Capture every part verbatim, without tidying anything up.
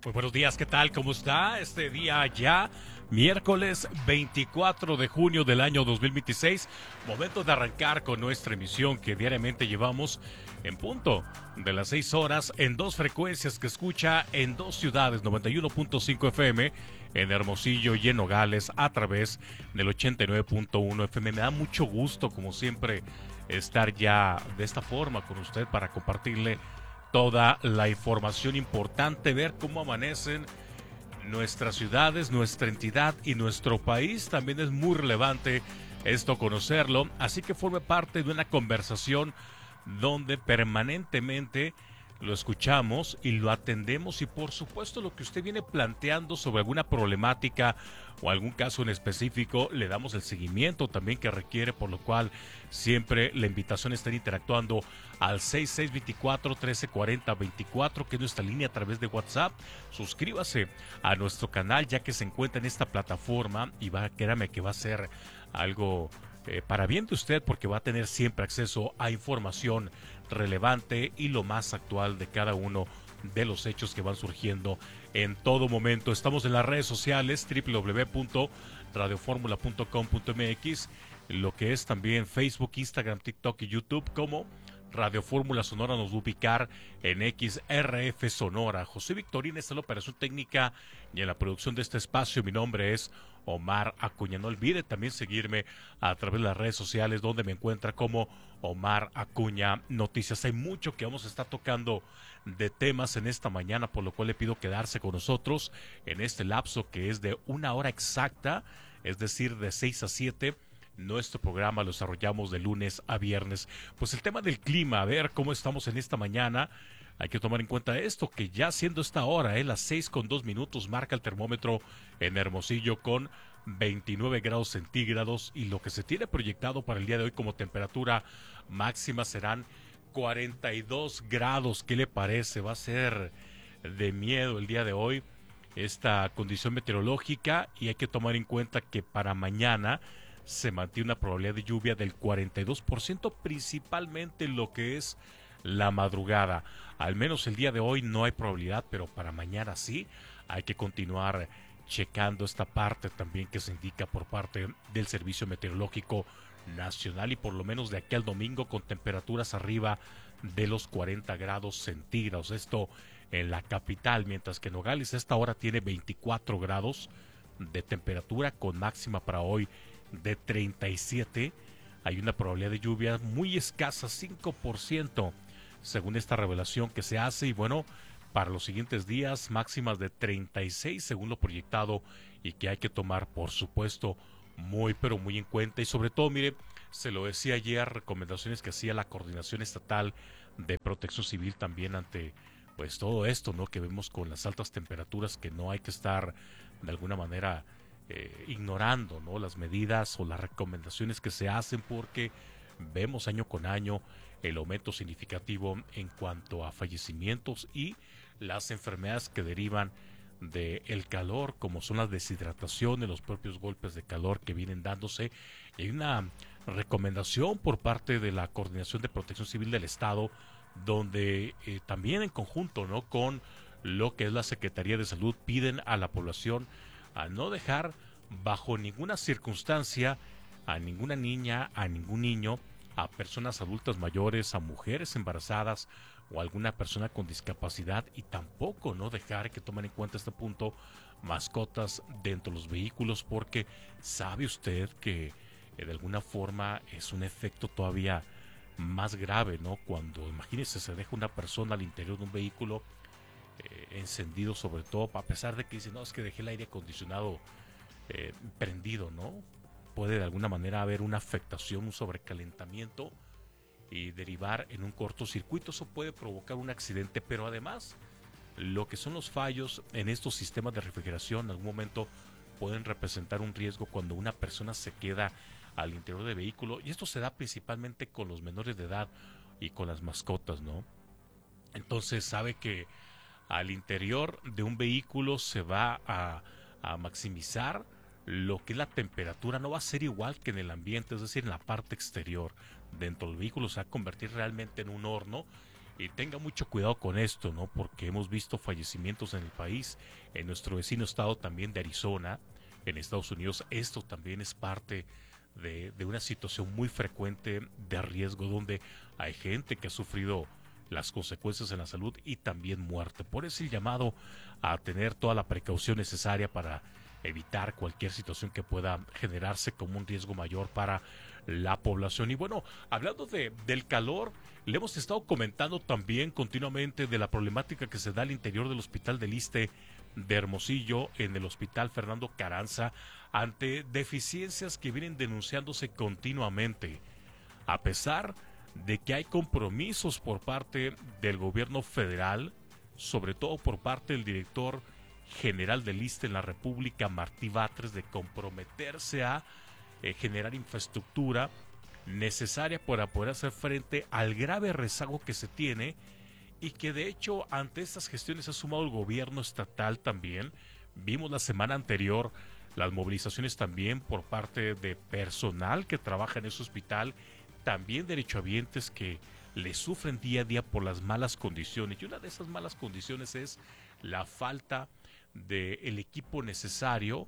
Muy buenos días, ¿qué tal? ¿Cómo está? Este día ya, miércoles veinticuatro de junio del año dos mil veintiséis. Momento de arrancar con nuestra emisión que diariamente llevamos en punto de las seis horas en dos frecuencias que escucha en dos ciudades, noventa y uno punto cinco F M en Hermosillo y en Nogales a través del ochenta y nueve punto uno F M. Me da mucho gusto, como siempre, estar ya de esta forma con usted para compartirle toda la información importante, ver cómo amanecen nuestras ciudades, nuestra entidad y nuestro país. También es muy relevante esto conocerlo, así que forme parte de una conversación donde permanentemente lo escuchamos y lo atendemos, y por supuesto lo que usted viene planteando sobre alguna problemática o algún caso en específico, le damos el seguimiento también que requiere, por lo cual siempre la invitación es estar interactuando al seis seis dos cuatro, uno tres cuatro cero veinticuatro, que es nuestra línea a través de WhatsApp. Suscríbase a nuestro canal ya que se encuentra en esta plataforma, y va, créame que va a ser algo eh, para bien de usted, porque va a tener siempre acceso a información relevante y lo más actual de cada uno de los hechos que van surgiendo en todo momento. Estamos en las redes sociales doble u doble u doble u punto radio fórmula punto com punto m x, lo que es también Facebook, Instagram, TikTok y YouTube como Radio Fórmula Sonora. Nos va a ubicar en X R F Sonora. José Victorín está en la operación técnica y en la producción de este espacio. Mi nombre es Omar Acuña. No olvide también seguirme a través de las redes sociales, donde me encuentra como Omar Acuña Noticias. Hay mucho que vamos a estar tocando de temas en esta mañana, por lo cual le pido quedarse con nosotros en este lapso que es de una hora exacta, es decir, de seis a siete. Nuestro programa lo desarrollamos de lunes a viernes. Pues el tema del clima, a ver cómo estamos en esta mañana. Hay que tomar en cuenta esto, que ya siendo esta hora, eh, las seis con dos minutos, marca el termómetro en Hermosillo con veintinueve grados centígrados, y lo que se tiene proyectado para el día de hoy como temperatura máxima serán cuarenta y dos grados. ¿Qué le parece? Va a ser de miedo el día de hoy esta condición meteorológica, y hay que tomar en cuenta que para mañana se mantiene una probabilidad de lluvia del cuarenta y dos por ciento, principalmente lo que es la madrugada. Al menos el día de hoy no hay probabilidad, pero para mañana sí. Hay que continuar checando esta parte también que se indica por parte del Servicio Meteorológico Nacional, y por lo menos de aquí al domingo con temperaturas arriba de los cuarenta grados centígrados. Esto en la capital, mientras que Nogales a esta hora tiene veinticuatro grados de temperatura con máxima para hoy de treinta y siete. Hay una probabilidad de lluvia muy escasa, cinco por ciento, según esta revelación que se hace. Y bueno, para los siguientes días, máximas de treinta y seis según lo proyectado, y que hay que tomar, por supuesto, muy pero muy en cuenta. Y sobre todo, mire, se lo decía ayer, recomendaciones que hacía la Coordinación Estatal de Protección Civil también ante pues todo esto, ¿no?, que vemos con las altas temperaturas, que no hay que estar de alguna manera Eh, ignorando, ¿no?, las medidas o las recomendaciones que se hacen, porque vemos año con año el aumento significativo en cuanto a fallecimientos y las enfermedades que derivan del calor, como son las deshidrataciones, los propios golpes de calor que vienen dándose. Y hay una recomendación por parte de la Coordinación de Protección Civil del Estado, donde eh, también en conjunto, ¿no?, con lo que es la Secretaría de Salud, piden a la población a no dejar bajo ninguna circunstancia a ninguna niña, a ningún niño, a personas adultas mayores, a mujeres embarazadas o alguna persona con discapacidad, y tampoco no dejar, que tomen en cuenta este punto, mascotas dentro de los vehículos, porque sabe usted que eh, de alguna forma es un efecto todavía más grave, ¿no? Cuando, imagínese, se deja una persona al interior de un vehículo Eh, encendido, sobre todo a pesar de que dice, no, es que dejé el aire acondicionado eh, prendido, ¿no? Puede de alguna manera haber una afectación, un sobrecalentamiento, y derivar en un cortocircuito. Eso puede provocar un accidente, pero además lo que son los fallos en estos sistemas de refrigeración en algún momento pueden representar un riesgo cuando una persona se queda al interior del vehículo, y esto se da principalmente con los menores de edad y con las mascotas, ¿no? Entonces sabe que al interior de un vehículo se va a, a maximizar lo que es la temperatura. No va a ser igual que en el ambiente, es decir, en la parte exterior. Dentro del vehículo se va a convertir realmente en un horno, Y tenga mucho cuidado con esto, ¿no? Porque hemos visto fallecimientos en el país, en nuestro vecino estado también de Arizona, en Estados Unidos. Esto también es parte de, de una situación muy frecuente de riesgo, donde hay gente que ha sufrido las consecuencias en la salud y también muerte. Por eso el llamado a tener toda la precaución necesaria para evitar cualquier situación que pueda generarse como un riesgo mayor para la población. Y bueno, hablando de, del calor, le hemos estado comentando también continuamente de la problemática que se da al interior del Hospital del Iste de Hermosillo, en el Hospital Fernando Carranza, ante deficiencias que vienen denunciándose continuamente, a pesar de que hay compromisos por parte del gobierno federal, sobre todo por parte del director general del Iste en la República, Martí Batres, de comprometerse a eh, generar infraestructura necesaria para poder hacer frente al grave rezago que se tiene, y que de hecho ante estas gestiones ha sumado el gobierno estatal también. Vimos la semana anterior las movilizaciones también por parte de personal que trabaja en ese hospital, también derechohabientes que le sufren día a día por las malas condiciones, y una de esas malas condiciones es la falta del equipo necesario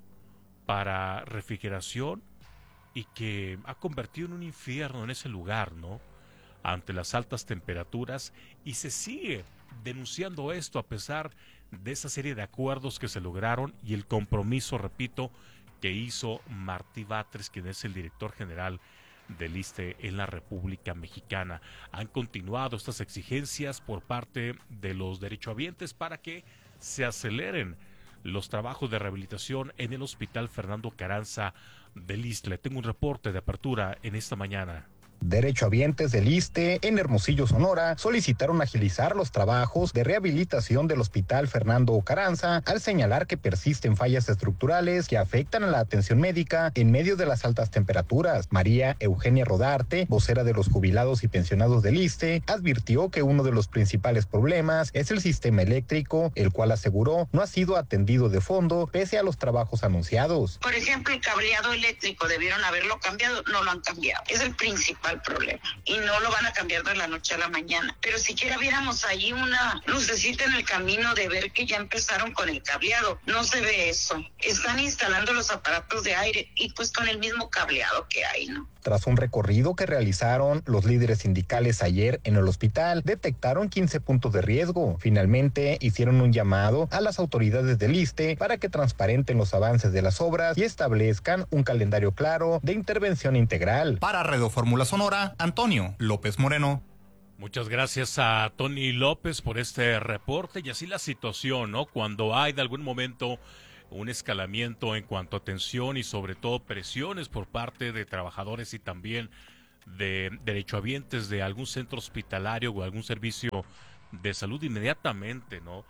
para refrigeración, y que ha convertido en un infierno en ese lugar, ¿no? Ante las altas temperaturas, y se sigue denunciando esto a pesar de esa serie de acuerdos que se lograron y el compromiso, repito, que hizo Martí Batres, quien es el director general del Iste en la República Mexicana. Han continuado estas exigencias por parte de los derechohabientes para que se aceleren los trabajos de rehabilitación en el Hospital Fernando Carranza del Iste. Le tengo un reporte de apertura en esta mañana. Derechohabientes del Iste en Hermosillo, Sonora, solicitaron agilizar los trabajos de rehabilitación del Hospital Fernando Carranza al señalar que persisten fallas estructurales que afectan a la atención médica en medio de las altas temperaturas. María Eugenia Rodarte, vocera de los jubilados y pensionados del Iste, advirtió que uno de los principales problemas es el sistema eléctrico, el cual aseguró no ha sido atendido de fondo pese a los trabajos anunciados. Por ejemplo, el cableado eléctrico debieron haberlo cambiado, no lo han cambiado. Es el principal problema y no lo van a cambiar de la noche a la mañana, pero siquiera viéramos ahí una lucecita en el camino de ver que ya empezaron con el cableado. No se ve eso. Están instalando los aparatos de aire y pues con el mismo cableado que hay, ¿no? Tras un recorrido que realizaron los líderes sindicales ayer en el hospital, detectaron quince puntos de riesgo. Finalmente hicieron un llamado a las autoridades del Iste para que transparenten los avances de las obras y establezcan un calendario claro de intervención integral. Para Radio Fórmula Sonora, Antonio López Moreno. Muchas gracias a Tony López por este reporte. Y así la situación, ¿no? Cuando hay de algún momento un escalamiento en cuanto a tensión y sobre todo presiones por parte de trabajadores y también de derechohabientes de algún centro hospitalario o algún servicio de salud, inmediatamente, ¿no?,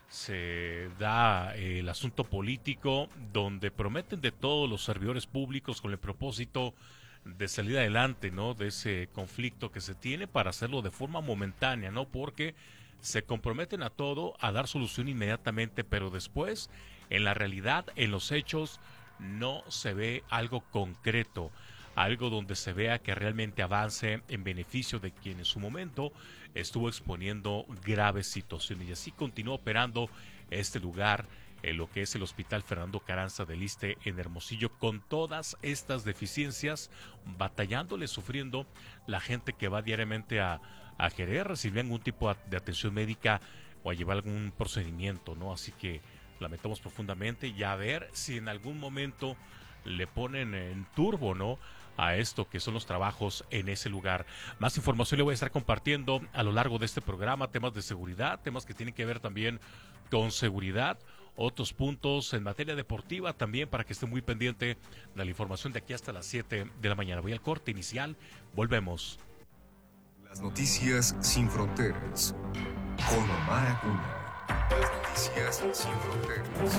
se da eh, el asunto político, donde prometen de todos los servidores públicos con el propósito de salir adelante, ¿no?, de ese conflicto que se tiene, para hacerlo de forma momentánea, ¿no?, porque se comprometen a todo, a dar solución inmediatamente, pero después, en la realidad, en los hechos, no se ve algo concreto, algo donde se vea que realmente avance en beneficio de quien en su momento estuvo exponiendo graves situaciones. Y así continúa operando este lugar, en lo que es el Hospital Fernando Carranza del Iste en Hermosillo, con todas estas deficiencias, batallándole, sufriendo la gente que va diariamente a, a querer recibir algún tipo de atención médica o a llevar algún procedimiento, ¿no? Así que lamentamos profundamente, y a ver si en algún momento le ponen en turbo, ¿no?, a esto que son los trabajos en ese lugar. Más información le voy a estar compartiendo a lo largo de este programa, temas de seguridad, temas que tienen que ver también con seguridad, otros puntos en materia deportiva también, para que esté muy pendiente de la información de aquí hasta las siete de la mañana. Voy al corte inicial, volvemos. Las noticias sin fronteras, con Omar Acuña. Las noticias sin fronteras.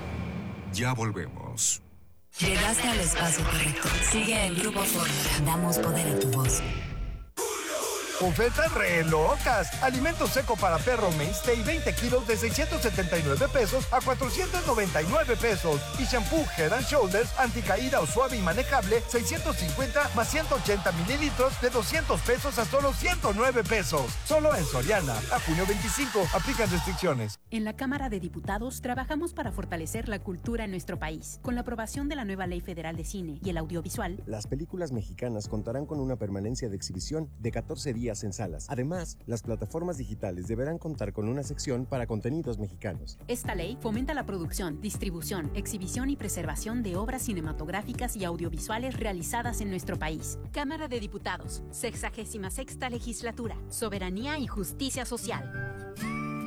Ya volvemos. Llegaste al espacio correcto. Sigue el Grupo Fórmula. Damos poder a tu voz. Ofertas re locas. Alimento seco para perro Mainstay veinte kilos de seiscientos setenta y nueve pesos a cuatrocientos noventa y nueve pesos. Y shampoo Head and Shoulders anticaída o suave y manejable seiscientos cincuenta más ciento ochenta mililitros de doscientos pesos a solo ciento nueve pesos. Solo en Soriana. A junio veinticinco. Aplican restricciones. En la Cámara de Diputados trabajamos para fortalecer la cultura en nuestro país. Con la aprobación de la nueva Ley Federal de Cine y el audiovisual, las películas mexicanas contarán con una permanencia de exhibición de catorce días en salas. Además, las plataformas digitales deberán contar con una sección para contenidos mexicanos. Esta ley fomenta la producción, distribución, exhibición y preservación de obras cinematográficas y audiovisuales realizadas en nuestro país. Cámara de Diputados, sexagésima sexta legislatura, soberanía y justicia social.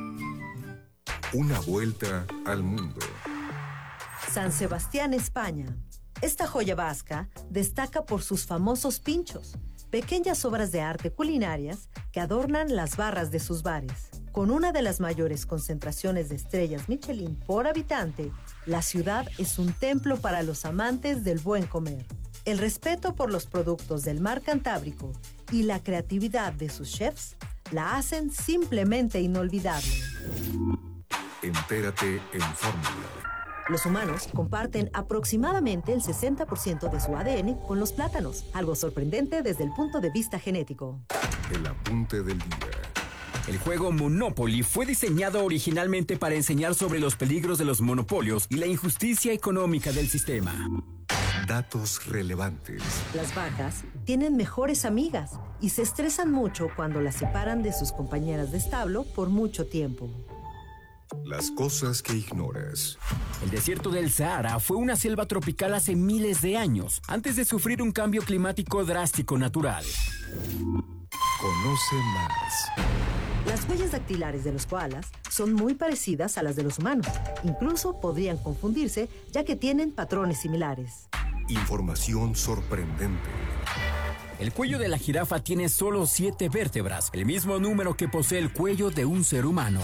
Una vuelta al mundo. San Sebastián, España. Esta joya vasca destaca por sus famosos pinchos, pequeñas obras de arte culinarias que adornan las barras de sus bares. Con una de las mayores concentraciones de estrellas Michelin por habitante, la ciudad es un templo para los amantes del buen comer. El respeto por los productos del mar Cantábrico y la creatividad de sus chefs la hacen simplemente inolvidable. Entérate en Fórmula. Los humanos comparten aproximadamente el sesenta por ciento de su A D N con los plátanos, algo sorprendente desde el punto de vista genético. El apunte del día. El juego Monopoly fue diseñado originalmente para enseñar sobre los peligros de los monopolios y la injusticia económica del sistema. Datos relevantes. Las vacas tienen mejores amigas y se estresan mucho cuando las separan de sus compañeras de establo por mucho tiempo. Las cosas que ignoras. El desierto del Sahara fue una selva tropical hace miles de años, antes de sufrir un cambio climático drástico natural. Conoce más. Las huellas dactilares de los koalas son muy parecidas a las de los humanos. Incluso podrían confundirse, ya que tienen patrones similares. Información sorprendente. El cuello de la jirafa tiene solo siete vértebras, el mismo número que posee el cuello de un ser humano.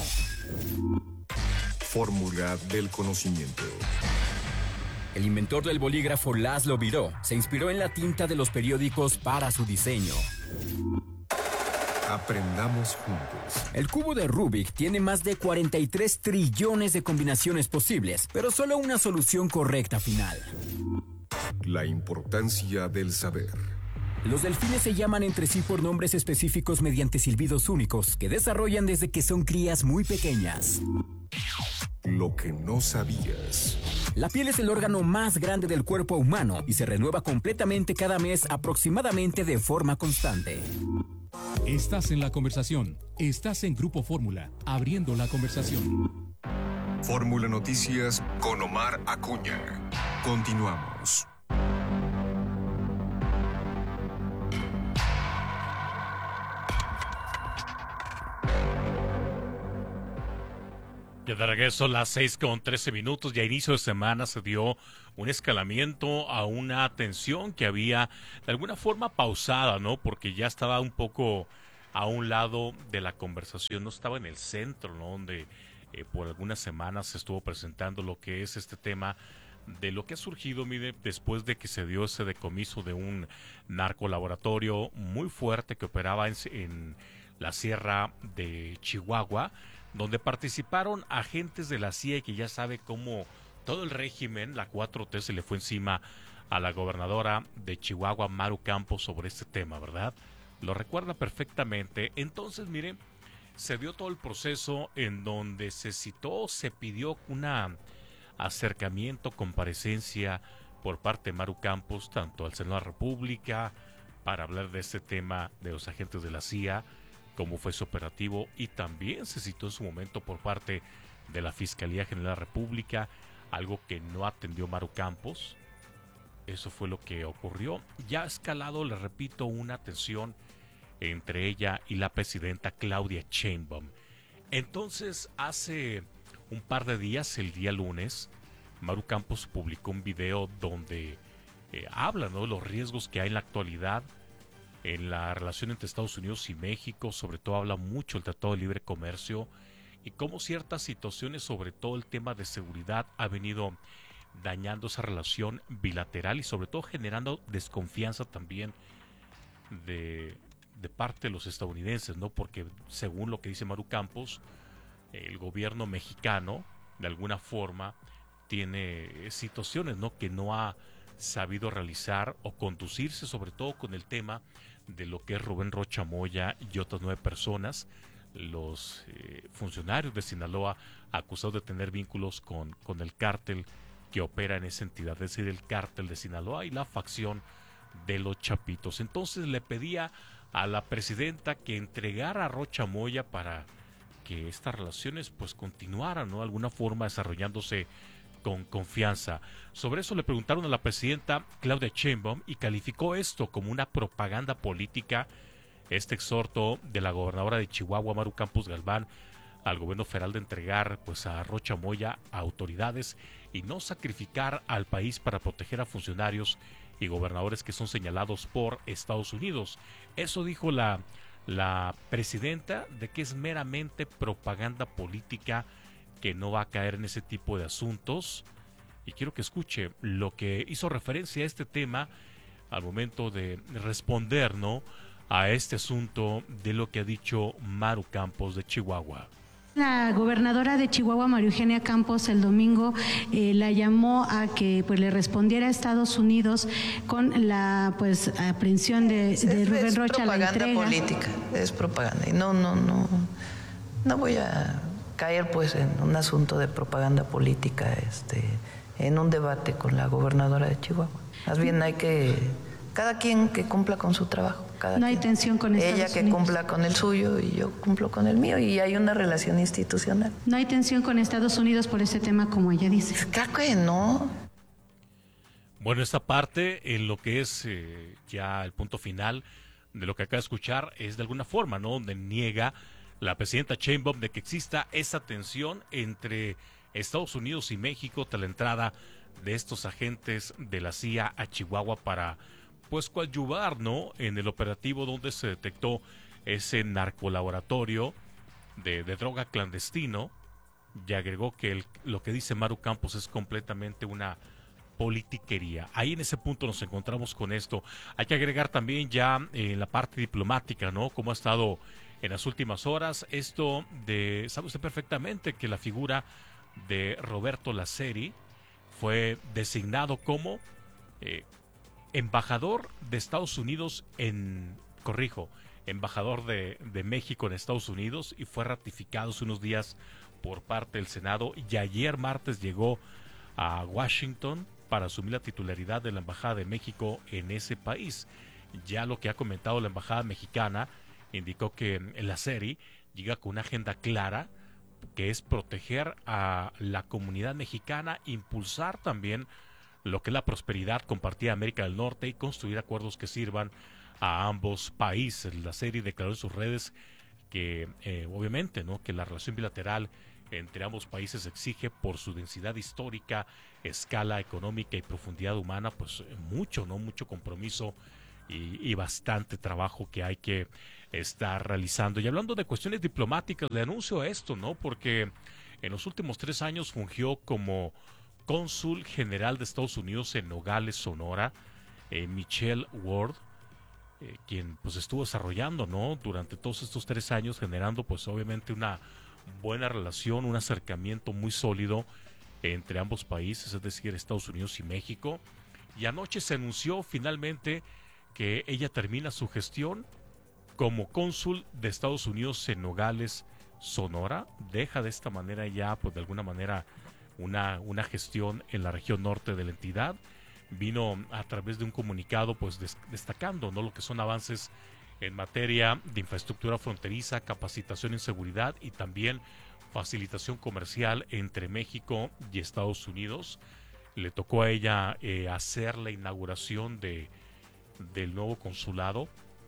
Fórmula del conocimiento. El inventor del bolígrafo Laszlo Biró se inspiró en la tinta de los periódicos para su diseño. Aprendamos juntos. El cubo de Rubik tiene más de cuarenta y tres trillones de combinaciones posibles, pero solo una solución correcta final. La importancia del saber. Los delfines se llaman entre sí por nombres específicos mediante silbidos únicos que desarrollan desde que son crías muy pequeñas. Lo que no sabías. La piel es el órgano más grande del cuerpo humano y se renueva completamente cada mes aproximadamente de forma constante. Estás en la conversación. Estás en Grupo Fórmula, abriendo la conversación. Fórmula Noticias con Omar Acuña. Continuamos. Ya de regreso, las seis con trece minutos. Ya a inicio de semana se dio un escalamiento a una tensión que había de alguna forma pausada, ¿no? Porque ya estaba un poco a un lado de la conversación, no estaba en el centro, ¿no? Donde eh, por algunas semanas se estuvo presentando lo que es este tema de lo que ha surgido, mire, después de que se dio ese decomiso de un narcolaboratorio muy fuerte que operaba en, en la sierra de Chihuahua, donde participaron agentes de la C I A y que ya sabe cómo todo el régimen, la cuatro T, se le fue encima a la gobernadora de Chihuahua, Maru Campos, sobre este tema, ¿verdad? Lo recuerda perfectamente. Entonces, mire, se dio todo el proceso en donde se citó, se pidió un acercamiento, comparecencia por parte de Maru Campos, tanto al Senado de la República, para hablar de este tema de los agentes de la C I A, cómo fue su operativo, y también se citó en su momento por parte de la Fiscalía General de la República, algo que no atendió Maru Campos. Eso fue lo que ocurrió. Ya ha escalado, le repito, una tensión entre ella y la presidenta Claudia Sheinbaum. Entonces, hace un par de días, el día lunes, Maru Campos publicó un video donde eh, habla, ¿no?, de los riesgos que hay en la actualidad en la relación entre Estados Unidos y México. Sobre todo habla mucho del Tratado de Libre Comercio y cómo ciertas situaciones, sobre todo el tema de seguridad, ha venido dañando esa relación bilateral y sobre todo generando desconfianza también de, de parte de los estadounidenses, ¿no? Porque según lo que dice Maru Campos, el gobierno mexicano, de alguna forma, tiene situaciones, ¿no? Que no ha sabido realizar o conducirse, sobre todo con el tema de lo que es Rubén Rocha Moya y otras nueve personas, los eh, funcionarios de Sinaloa acusados de tener vínculos con, con el cártel que opera en esa entidad, es decir, el cártel de Sinaloa y la facción de los Chapitos. Entonces le pedía a la presidenta que entregara a Rocha Moya para que estas relaciones pues continuaran, ¿no? De alguna forma desarrollándose con confianza. Sobre eso le preguntaron a la presidenta Claudia Sheinbaum y calificó esto como una propaganda política, este exhorto de la gobernadora de Chihuahua, Maru Campos Galván, al gobierno federal de entregar pues a Rocha Moya a autoridades y no sacrificar al país para proteger a funcionarios y gobernadores que son señalados por Estados Unidos. Eso dijo la, la presidenta, de que es meramente propaganda política, que no va a caer en ese tipo de asuntos. Y quiero que escuche lo que hizo referencia a este tema al momento de responder, ¿no?, a este asunto de lo que ha dicho Maru Campos de Chihuahua. La gobernadora de Chihuahua, María Eugenia Campos, el domingo eh, la llamó a que pues le respondiera a Estados Unidos con la pues aprehensión de, es, de es, Rubén es Rocha, la entrega. Es propaganda política, es propaganda. Y no, no, no, no voy a caer pues en un asunto de propaganda política, este, en un debate con la gobernadora de Chihuahua. Más bien hay que, cada quien que cumpla con su trabajo. Cada no quien. hay tensión con Estados Ella que Unidos. cumpla con el suyo y yo cumplo con el mío, y hay una relación institucional. No hay tensión con Estados Unidos por este tema, como ella dice. Claro que no. Bueno, esta parte, en lo que es eh, ya el punto final de lo que acaba de escuchar, es de alguna forma, ¿no?, donde niega la presidenta Sheinbaum de que exista esa tensión entre Estados Unidos y México tras la entrada de estos agentes de la C I A a Chihuahua para pues coadyuvar, ¿no?, en el operativo donde se detectó ese narcolaboratorio de, de droga clandestino. Y agregó que el, lo que dice Maru Campos es completamente una politiquería. Ahí en ese punto nos encontramos con esto. Hay que agregar también ya en eh, la parte diplomática, ¿no?, cómo ha estado en las últimas horas esto de, sabe usted perfectamente que la figura de Roberto Laceri fue designado como eh, embajador de Estados Unidos en, corrijo, embajador de, de México en Estados Unidos, y fue ratificado hace unos días por parte del Senado, y ayer martes llegó a Washington para asumir la titularidad de la Embajada de México en ese país. Ya lo que ha comentado la Embajada Mexicana indicó que la serie llega con una agenda clara, que es proteger a la comunidad mexicana, impulsar también lo que es la prosperidad compartida de América del Norte y construir acuerdos que sirvan a ambos países. La serie declaró en sus redes que eh, obviamente, ¿no?, que la relación bilateral entre ambos países exige, por su densidad histórica, escala económica y profundidad humana, pues mucho, ¿no?, mucho compromiso y, y bastante trabajo que hay que estar realizando. Y hablando de cuestiones diplomáticas, le anuncio esto, ¿no?, porque en los últimos tres años fungió como cónsul general de Estados Unidos en Nogales, Sonora, eh, Michelle Ward, eh, quien pues estuvo desarrollando, ¿no?, durante todos estos tres años, generando pues obviamente una buena relación, un acercamiento muy sólido entre ambos países, es decir, Estados Unidos y México. Y anoche se anunció finalmente que ella termina su gestión como cónsul de Estados Unidos en Nogales, Sonora. Deja de esta manera ya, pues de alguna manera, una, una gestión en la región norte de la entidad. Vino a través de un comunicado pues des, destacando, ¿no?, lo que son avances en materia de infraestructura fronteriza, capacitación en seguridad y también facilitación comercial entre México y Estados Unidos. Le tocó a ella eh, hacer la inauguración de del nuevo consulado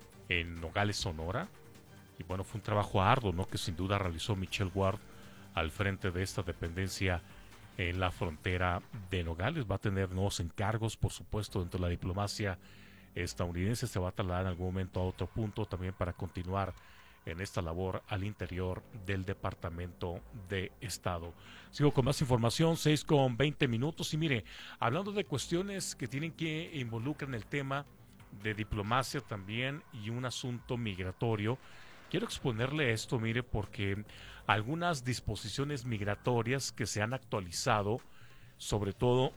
en Nogales, Sonora. Y bueno, fue un trabajo arduo, ¿no?, que sin duda realizó Michelle Ward al frente de esta dependencia en la frontera de Nogales. Va a tener nuevos encargos, por supuesto, dentro de la diplomacia estadounidense. Se va a trasladar en algún momento a otro punto también para continuar en esta labor al interior del Departamento de Estado. Sigo con más información, seis con veinte minutos. Y mire, hablando de cuestiones que tienen que involucrar en el tema de diplomacia también y un asunto migratorio. Quiero exponerle esto, mire, porque algunas disposiciones migratorias que se han actualizado, sobre todo,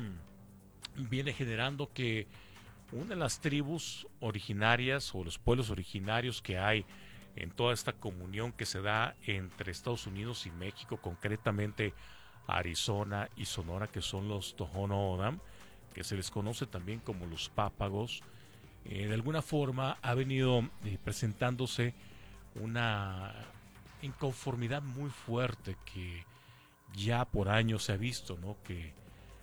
viene generando que una de las tribus originarias o los pueblos originarios que hay en toda esta comunión que se da entre Estados Unidos y México, concretamente Arizona y Sonora, que son los Tohono O'odham, que se les conoce también como los Pápagos, eh, de alguna forma ha venido eh, presentándose una inconformidad muy fuerte que ya por años se ha visto, ¿no? Que eh,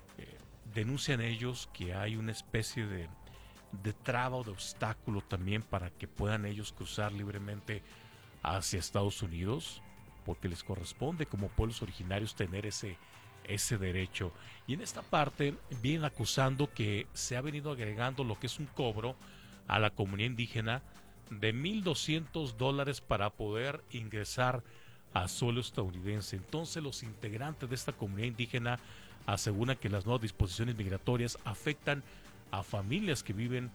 denuncian ellos que hay una especie de, de traba o de obstáculo también para que puedan ellos cruzar libremente hacia Estados Unidos, porque les corresponde como pueblos originarios tener ese, ese derecho. Y en esta parte vienen acusando que se ha venido agregando lo que es un cobro a la comunidad indígena de mil doscientos dólares para poder ingresar a suelo estadounidense. Entonces los integrantes de esta comunidad indígena aseguran que las nuevas disposiciones migratorias afectan a familias que viven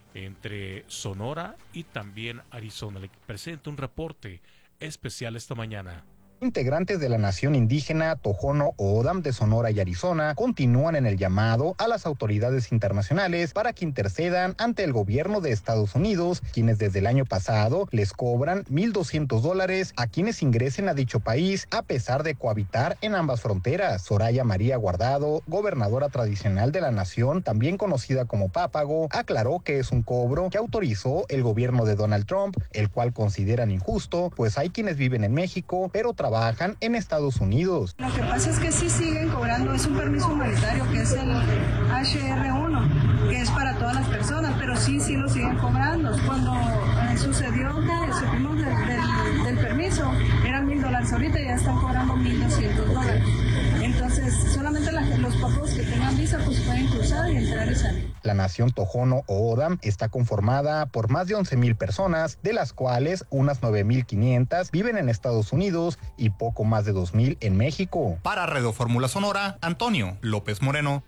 entre Sonora y también Arizona. Le presento un reporte especial esta mañana. Integrantes de la nación indígena Tohono O'odham de Sonora y Arizona continúan en el llamado a las autoridades internacionales para que intercedan ante el gobierno de Estados Unidos, quienes desde el año pasado les cobran mil doscientos dólares a quienes ingresen a dicho país a pesar de cohabitar en ambas fronteras. Soraya María Guardado, gobernadora tradicional de la nación, también conocida como Pápago, aclaró que es un cobro que autorizó el gobierno de Donald Trump, el cual consideran injusto, pues hay quienes viven en México, pero trabajan trabajan en Estados Unidos. Lo que pasa es que sí siguen cobrando, es un permiso humanitario que es el H R uno, que es para todas las personas, pero sí, sí lo siguen cobrando. Cuando eh, sucedió que supimos del, del, del permiso, eran mil dólares, ahorita ya están cobrando mil doscientos dólares. Entonces, solamente la, los pocos que tengan visa pues pueden cruzar y entrar y salir. La nación Tohono O'odham está conformada por más de once mil personas, de las cuales unas nueve mil quinientas viven en Estados Unidos y poco más de dos mil en México. Para Radio Fórmula Sonora, Antonio López Moreno.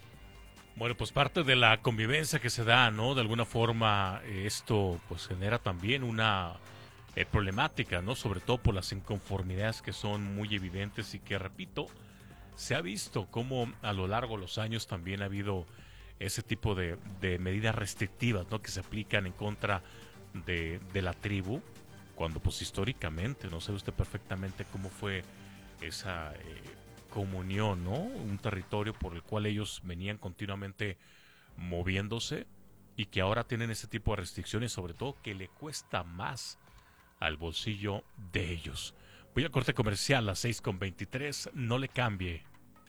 Bueno, pues parte de la convivencia que se da, ¿no? De alguna forma eh, esto pues genera también una eh, problemática, ¿no? Sobre todo por las inconformidades que son muy evidentes y que, repito, se ha visto cómo a lo largo de los años también ha habido ese tipo de, de medidas restrictivas, ¿no? Que se aplican en contra de, de la tribu, cuando pues históricamente, no sabe usted perfectamente cómo fue esa eh, comunión, ¿no? Un territorio por el cual ellos venían continuamente moviéndose y que ahora tienen ese tipo de restricciones, sobre todo que le cuesta más al bolsillo de ellos. Voy a corte comercial a las seis con veintitrés, no le cambie.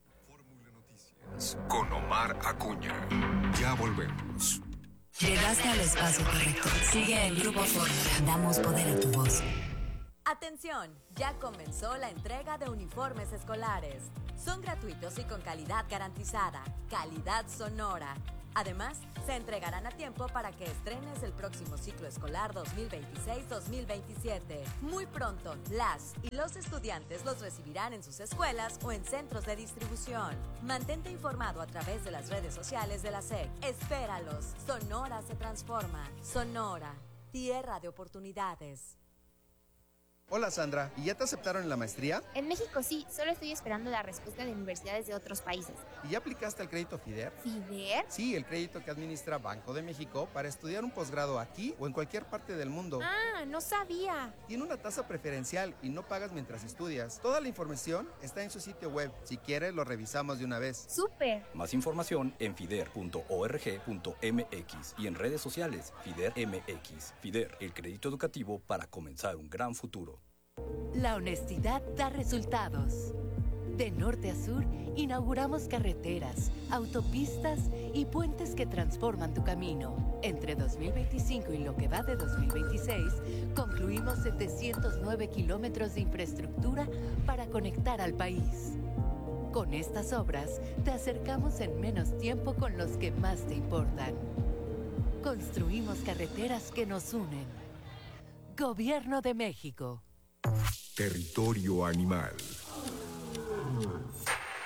Con Omar Acuña. Ya volvemos. Llegaste al espacio correcto. Sigue el Grupo Fórmula. Damos poder a tu voz. Atención, ya comenzó la entrega de uniformes escolares. Son gratuitos y con calidad garantizada. Calidad Sonora. Además, se entregarán a tiempo para que estrenes el próximo ciclo escolar dos mil veintiséis dos mil veintisiete. Muy pronto, las y los estudiantes los recibirán en sus escuelas o en centros de distribución. Mantente informado a través de las redes sociales de la S E C. Espéralos. Sonora se transforma. Sonora, tierra de oportunidades. Hola Sandra, ¿y ya te aceptaron en la maestría? En México sí, solo estoy esperando la respuesta de universidades de otros países. ¿Y ya aplicaste al crédito FIDER? ¿FIDER? Sí, el crédito que administra Banco de México para estudiar un posgrado aquí o en cualquier parte del mundo. Ah, no sabía. Tiene una tasa preferencial y no pagas mientras estudias. Toda la información está en su sitio web. Si quieres, lo revisamos de una vez. ¡Súper! Más información en fider punto org punto m x y en redes sociales FIDER M X. FIDER, el crédito educativo para comenzar un gran futuro. La honestidad da resultados. De norte a sur, inauguramos carreteras, autopistas y puentes que transforman tu camino. Entre dos mil veinticinco y lo que va de dos mil veintiséis, concluimos setecientos nueve kilómetros de infraestructura para conectar al país. Con estas obras, te acercamos en menos tiempo con los que más te importan. Construimos carreteras que nos unen. Gobierno de México. Territorio Animal.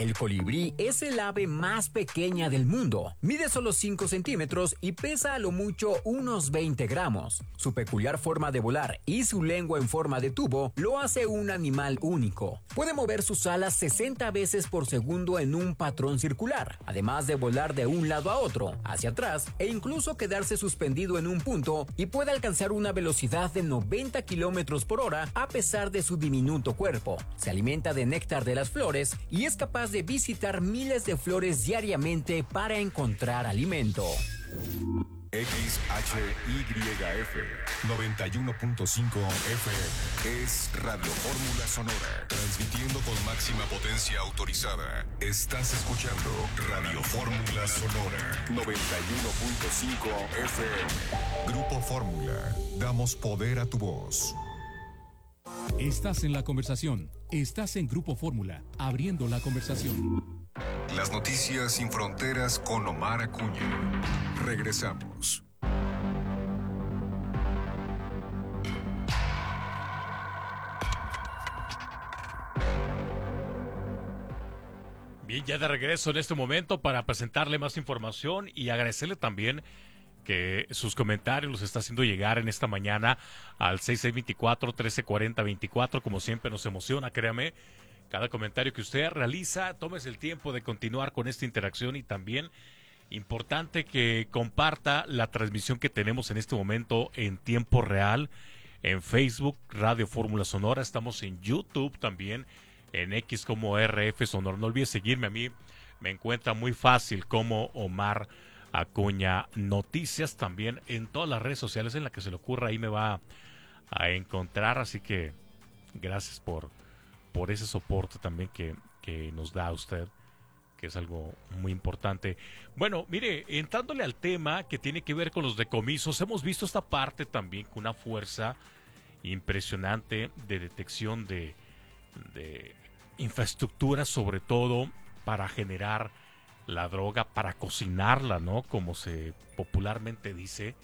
El colibrí es el ave más pequeña del mundo. Mide solo cinco centímetros y pesa a lo mucho unos veinte gramos. Su peculiar forma de volar y su lengua en forma de tubo lo hace un animal único. Puede mover sus alas sesenta veces por segundo en un patrón circular, además de volar de un lado a otro, hacia atrás e incluso quedarse suspendido en un punto, y puede alcanzar una velocidad de noventa kilómetros por hora a pesar de su diminuto cuerpo. Se alimenta de néctar de las flores y es capaz de visitar miles de flores diariamente para encontrar alimento. X H Y F noventa y uno punto cinco F M es Radio Fórmula Sonora, transmitiendo con máxima potencia autorizada. Estás escuchando Radio Fórmula Sonora noventa y uno punto cinco F M. Grupo Fórmula, damos poder a tu voz. Estás en la conversación. Estás en Grupo Fórmula, abriendo la conversación. Las noticias sin fronteras con Omar Acuña. Regresamos. Bien, ya de regreso en este momento para presentarle más información y agradecerle también que sus comentarios los está haciendo llegar en esta mañana al seis seis dos cuatro, uno tres cuatro cero dos cuatro. Como siempre nos emociona, créame, cada comentario que usted realiza. Tómese el tiempo de continuar con esta interacción y también importante que comparta la transmisión que tenemos en este momento en tiempo real en Facebook, Radio Fórmula Sonora. Estamos en YouTube también, en X como R F Sonora. No olvides seguirme, a mí me encuentra muy fácil como Omar Acuña Noticias, también en todas las redes sociales en las que se le ocurra, ahí me va a encontrar, así que gracias por, por ese soporte también que, que nos da usted, que es algo muy importante. Bueno, mire, entrándole al tema que tiene que ver con los decomisos, hemos visto esta parte también con una fuerza impresionante de detección de, de infraestructura, sobre todo para generar la droga, para cocinarla, ¿no? Como se popularmente dice,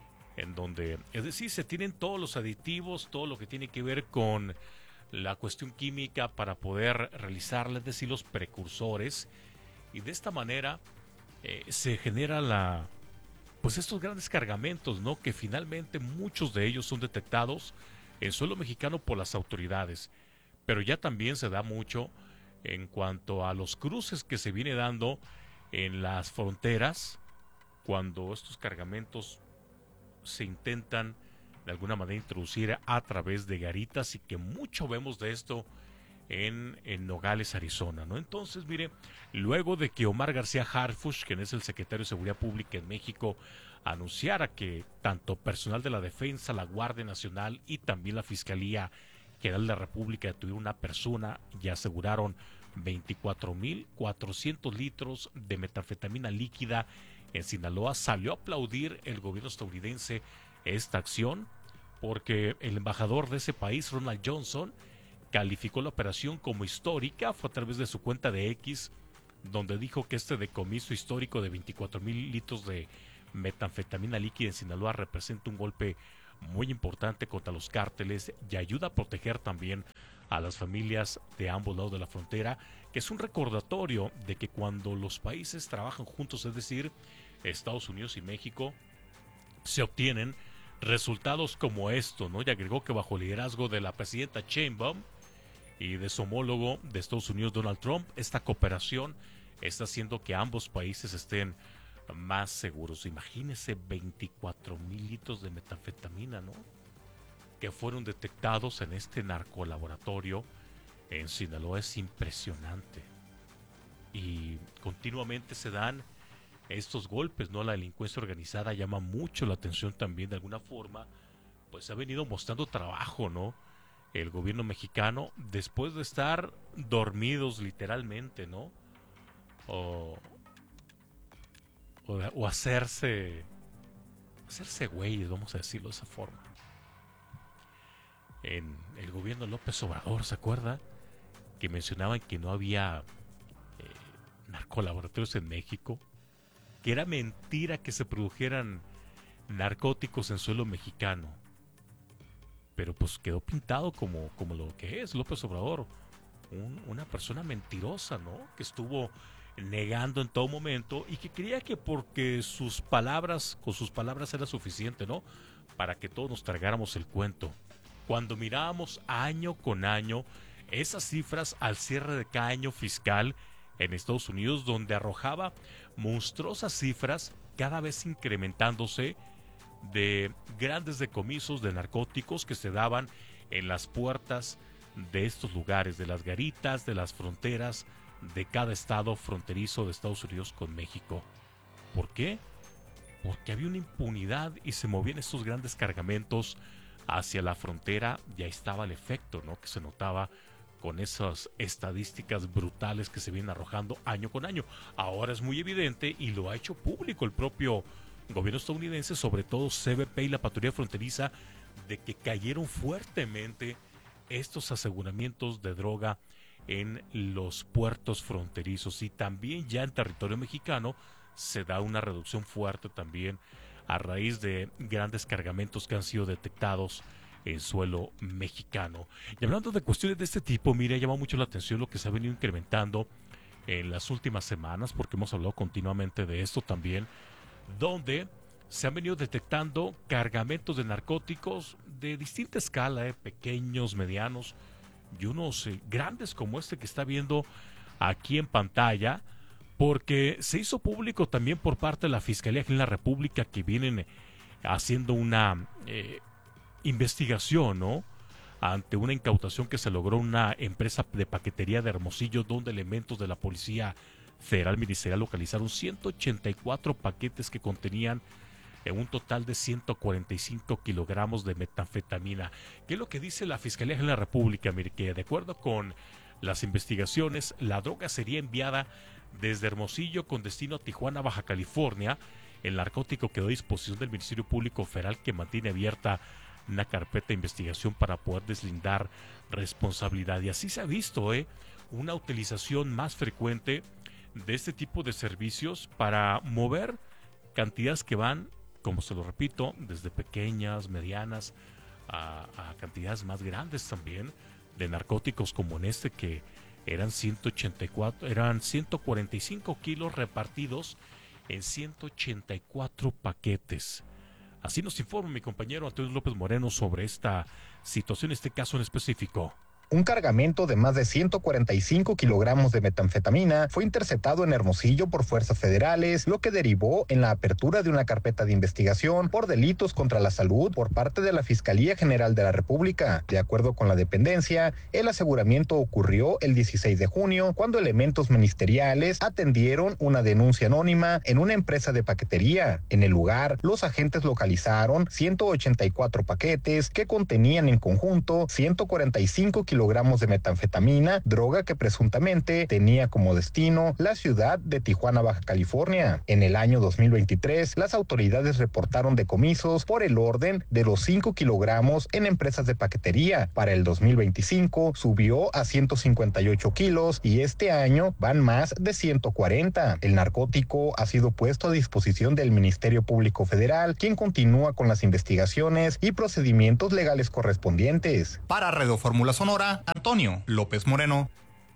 en donde, es decir, se tienen todos los aditivos, todo lo que tiene que ver con la cuestión química para poder realizarla, es decir, los precursores, y de esta manera eh, se genera la, pues estos grandes cargamentos, ¿no? Que finalmente muchos de ellos son detectados en suelo mexicano por las autoridades, pero ya también se da mucho en cuanto a los cruces que se viene dando en las fronteras, cuando estos cargamentos se intentan de alguna manera introducir a través de garitas, y que mucho vemos de esto en, en Nogales, Arizona, ¿no? Entonces, mire, luego de que Omar García Harfuch, quien es el secretario de Seguridad Pública en México, anunciara que tanto personal de la Defensa, la Guardia Nacional y también la Fiscalía General de la República detuvieron una persona y aseguraron veinticuatro mil cuatrocientos litros de metanfetamina líquida en Sinaloa, salió a aplaudir el gobierno estadounidense esta acción, porque el embajador de ese país, Ronald Johnson, calificó la operación como histórica. Fue a través de su cuenta de X, donde dijo que este decomiso histórico de veinticuatro mil litros de metanfetamina líquida en Sinaloa representa un golpe muy importante contra los cárteles y ayuda a proteger también a las familias de ambos lados de la frontera, que es un recordatorio de que cuando los países trabajan juntos, es decir, Estados Unidos y México, se obtienen resultados como esto, ¿no? Y agregó que bajo el liderazgo de la presidenta Sheinbaum y de su homólogo de Estados Unidos, Donald Trump, esta cooperación está haciendo que ambos países estén más seguros. Imagínense veinticuatro mil litros de metanfetamina, ¿no? Que fueron detectados en este narcolaboratorio en Sinaloa. Es impresionante. Y continuamente se dan estos golpes, ¿no? La delincuencia organizada llama mucho la atención también, de alguna forma, pues ha venido mostrando trabajo, ¿no? El gobierno mexicano, después de estar dormidos literalmente, ¿no? O, o, o hacerse, hacerse güeyes, vamos a decirlo de esa forma. En el gobierno de López Obrador, ¿se acuerda? Que mencionaban que no había eh, narcolaboratorios en México, que era mentira que se produjeran narcóticos en suelo mexicano, pero pues quedó pintado como, como lo que es López Obrador, un, una persona mentirosa, ¿no? Que estuvo negando en todo momento y que creía que porque sus palabras, con sus palabras era suficiente, ¿no? Para que todos nos tragáramos el cuento. Cuando mirábamos año con año esas cifras al cierre de cada año fiscal en Estados Unidos, donde arrojaba monstruosas cifras, cada vez incrementándose, de grandes decomisos de narcóticos que se daban en las puertas de estos lugares, de las garitas, de las fronteras de cada estado fronterizo de Estados Unidos con México. ¿Por qué? Porque había una impunidad y se movían estos grandes cargamentos hacia la frontera. Ya estaba el efecto, ¿no?, que se notaba con esas estadísticas brutales que se vienen arrojando año con año. Ahora es muy evidente y lo ha hecho público el propio gobierno estadounidense, sobre todo C B P y la patrulla fronteriza, de que cayeron fuertemente estos aseguramientos de droga en los puertos fronterizos, y también ya en territorio mexicano se da una reducción fuerte también a raíz de grandes cargamentos que han sido detectados en suelo mexicano. Y hablando de cuestiones de este tipo, mire, llama mucho la atención lo que se ha venido incrementando en las últimas semanas, porque hemos hablado continuamente de esto también, donde se han venido detectando cargamentos de narcóticos de distinta escala, eh, pequeños, medianos y unos eh, grandes como este que está viendo aquí en pantalla, porque se hizo público también por parte de la Fiscalía General de la República, que vienen haciendo una eh, investigación, ¿no?, ante una incautación que se logró en una empresa de paquetería de Hermosillo, donde elementos de la Policía Federal Ministerial localizaron ciento ochenta y cuatro paquetes que contenían en un total de ciento cuarenta y cinco kilogramos de metanfetamina. ¿Qué es lo que dice la Fiscalía General de la República? Mire, que de acuerdo con las investigaciones, la droga sería enviada desde Hermosillo con destino a Tijuana, Baja California. El narcótico quedó a disposición del Ministerio Público Federal, que mantiene abierta una carpeta de investigación para poder deslindar responsabilidad. Y así se ha visto, ¿eh?, una utilización más frecuente de este tipo de servicios para mover cantidades que van, como se lo repito, desde pequeñas, medianas, a, a cantidades más grandes también de narcóticos, como en este, que eran ciento ochenta y cuatro, eran ciento cuarenta y cinco kilos repartidos en ciento ochenta y cuatro paquetes. Así nos informa mi compañero Antonio López Moreno sobre esta situación, este caso en específico. Un cargamento de más de ciento cuarenta y cinco kilogramos de metanfetamina fue interceptado en Hermosillo por fuerzas federales, lo que derivó en la apertura de una carpeta de investigación por delitos contra la salud por parte de la Fiscalía General de la República. De acuerdo con la dependencia, el aseguramiento ocurrió el dieciséis de junio, cuando elementos ministeriales atendieron una denuncia anónima en una empresa de paquetería. En el lugar, los agentes localizaron ciento ochenta y cuatro paquetes que contenían en conjunto ciento cuarenta y cinco kilogramos kilogramos de metanfetamina, droga que presuntamente tenía como destino la ciudad de Tijuana, Baja California. En el año dos mil veintitrés, las autoridades reportaron decomisos por el orden de los cinco kilogramos en empresas de paquetería. Para el dos mil veinticinco subió a ciento cincuenta y ocho kilos y este año van más de ciento cuarenta. El narcótico ha sido puesto a disposición del Ministerio Público Federal, quien continúa con las investigaciones y procedimientos legales correspondientes. Para Radio Fórmula Sonora, Antonio López Moreno.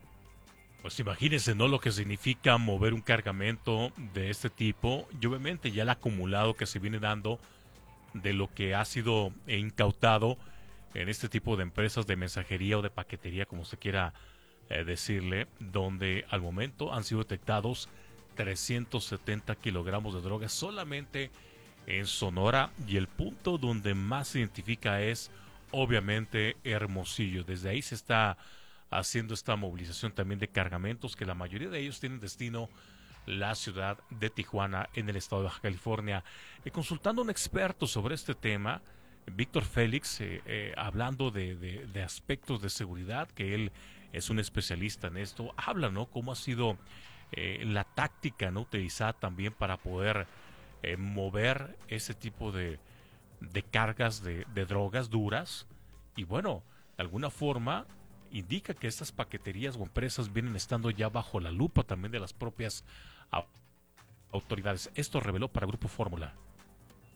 Pues imagínense, ¿no?, lo que significa mover un cargamento de este tipo, y obviamente ya el acumulado que se viene dando de lo que ha sido incautado en este tipo de empresas de mensajería o de paquetería, como se quiera eh, decirle, donde al momento han sido detectados trescientos setenta kilogramos de droga solamente en Sonora, y el punto donde más se identifica es obviamente Hermosillo. Desde ahí se está haciendo esta movilización también de cargamentos, que la mayoría de ellos tienen destino la ciudad de Tijuana, en el estado de Baja California. Eh, consultando a un experto sobre este tema, Víctor Félix, eh, eh, hablando de, de, de aspectos de seguridad, que él es un especialista en esto, habla, ¿no?, cómo ha sido eh, la táctica, ¿no?, utilizada también para poder eh, mover ese tipo de de cargas de, de drogas duras. Y bueno, de alguna forma indica que estas paqueterías o empresas vienen estando ya bajo la lupa también de las propias autoridades. Esto reveló para Grupo Fórmula.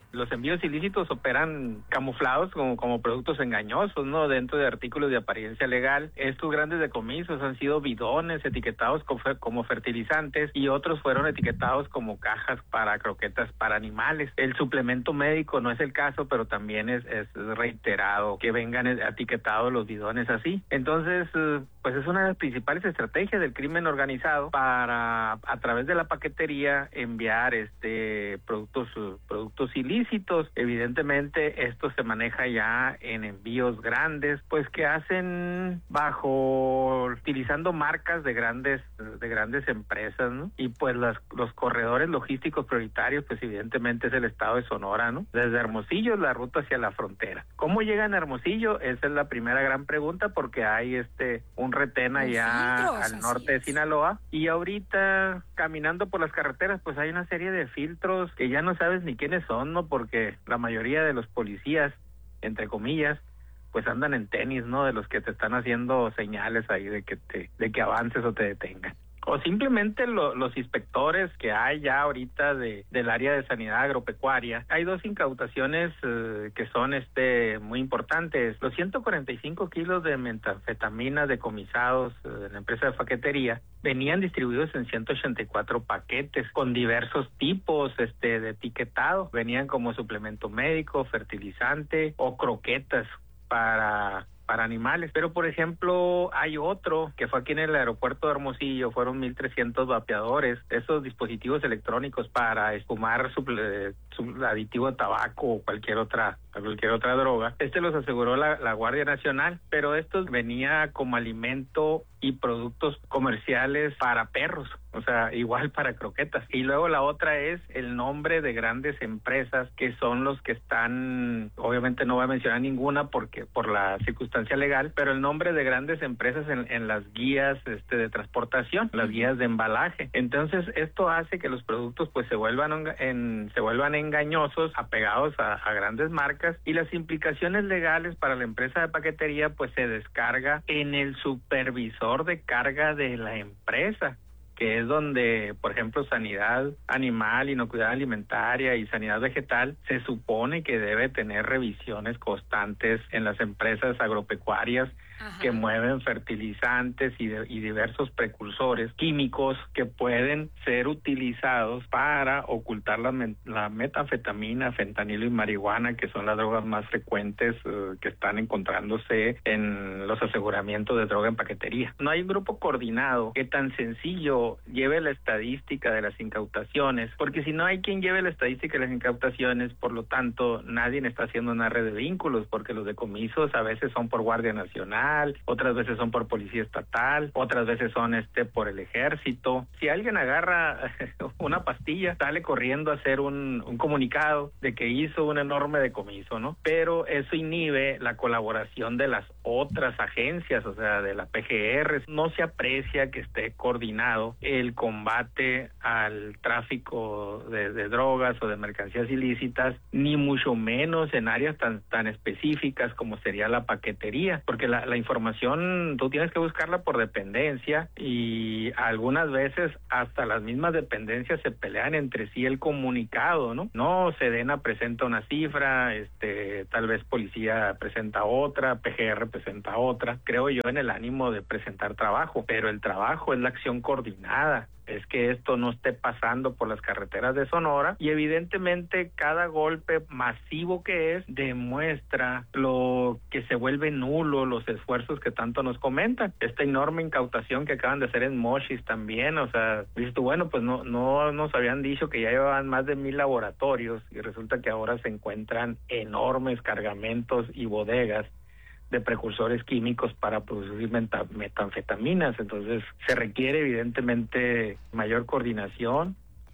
Los envíos ilícitos operan camuflados como, como productos engañosos, ¿no? Dentro de artículos de apariencia legal. Estos grandes decomisos han sido bidones etiquetados como fertilizantes y otros fueron etiquetados como cajas para croquetas para animales. El suplemento médico no es el caso, pero también es, es reiterado que vengan etiquetados los bidones así. Entonces, pues es una de las principales estrategias del crimen organizado para, a través de la paquetería, enviar este productos, productos ilícitos. Evidentemente, esto se maneja ya en envíos grandes, pues que hacen bajo, utilizando marcas de grandes, de grandes empresas, ¿no? Y pues las, los corredores logísticos prioritarios, pues evidentemente es el estado de Sonora, ¿no? Desde Hermosillo, la ruta hacia la frontera. ¿Cómo llegan a Hermosillo? Esa es la primera gran pregunta, porque hay este un retén allá filtros, al norte de Sinaloa, y ahorita caminando por las carreteras, pues hay una serie de filtros que ya no sabes ni quiénes son, ¿no? Porque la mayoría de los policías, entre comillas, pues andan en tenis, ¿no? De los que te están haciendo señales ahí de que te, de que avances o te detengan. O simplemente lo, los inspectores que hay ya ahorita de, del área de sanidad agropecuaria. Hay dos incautaciones eh, que son este muy importantes. Los ciento cuarenta y cinco kilos de metanfetamina decomisados eh, en la empresa de paquetería venían distribuidos en ciento ochenta y cuatro paquetes con diversos tipos este de etiquetado. Venían como suplemento médico, fertilizante o croquetas para... para animales. Pero, por ejemplo, hay otro que fue aquí en el aeropuerto de Hermosillo, fueron mil trescientos vapeadores, esos dispositivos electrónicos para espumar su, su aditivo de tabaco o cualquier otra cualquier otra droga. Este los aseguró la, la Guardia Nacional, pero estos venía como alimento y productos comerciales para perros, o sea, igual para croquetas. Y luego la otra es el nombre de grandes empresas que son los que están, obviamente no voy a mencionar ninguna porque por la circunstancia legal, pero el nombre de grandes empresas en, en las guías este, de transportación, las guías de embalaje. Entonces esto hace que los productos pues se vuelvan en, se vuelvan engañosos, apegados a, a grandes marcas, y las implicaciones legales para la empresa de paquetería pues se descarga en el supervisor de carga de la empresa, que es donde, por ejemplo, sanidad animal, inocuidad alimentaria y sanidad vegetal, se supone que debe tener revisiones constantes en las empresas agropecuarias. Ajá. Que mueven fertilizantes y, de, y diversos precursores químicos que pueden ser utilizados para ocultar la, la metanfetamina, fentanilo y marihuana, que son las drogas más frecuentes uh, que están encontrándose en los aseguramientos de droga en paquetería. No hay un grupo coordinado que tan sencillo lleve la estadística de las incautaciones, porque si no hay quien lleve la estadística de las incautaciones, por lo tanto, nadie está haciendo una red de vínculos, porque los decomisos a veces son por Guardia Nacional, otras veces son por policía estatal, otras veces son este por el ejército. Si alguien agarra una pastilla, sale corriendo a hacer un, un comunicado de que hizo un enorme decomiso, ¿no? Pero eso inhibe la colaboración de las otras agencias, o sea, de la P G R. No se aprecia que esté coordinado el combate al tráfico de, de drogas o de mercancías ilícitas, ni mucho menos en áreas tan, tan específicas como sería la paquetería, porque la, la información tú tienes que buscarla por dependencia y algunas veces hasta las mismas dependencias se pelean entre sí el comunicado, ¿no? No, Sedena presenta una cifra, este, tal vez policía presenta otra, P G R presenta otra, creo yo en el ánimo de presentar trabajo, pero el trabajo es la acción coordinada. Es que esto no esté pasando por las carreteras de Sonora y evidentemente cada golpe masivo que es demuestra lo que se vuelve nulo los esfuerzos que tanto nos comentan. Esta enorme incautación que acaban de hacer en Mochis también, o sea, dices tú, bueno, pues no, no nos habían dicho que ya llevaban más de mil laboratorios y resulta que ahora se encuentran enormes cargamentos y bodegas de precursores químicos para producir meta, metanfetaminas. Entonces se requiere evidentemente mayor coordinación,